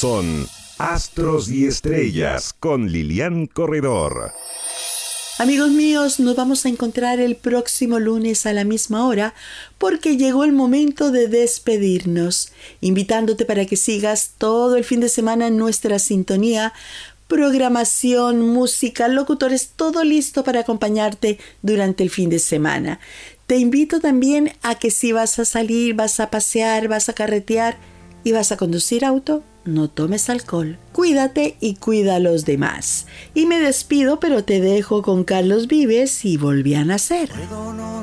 son Astros y Estrellas con Lilian Corredor. Amigos míos, nos vamos a encontrar el próximo lunes a la misma hora porque llegó el momento de despedirnos, invitándote para que sigas todo el fin de semana en nuestra sintonía, programación, música, locutores, todo listo para acompañarte durante el fin de semana. Te invito también a que si vas a salir, vas a pasear, vas a carretear y vas a conducir auto, no tomes alcohol. Cuídate y cuida a los demás. Y me despido, pero te dejo con Carlos Vives y Volví a Nacer. Puedo no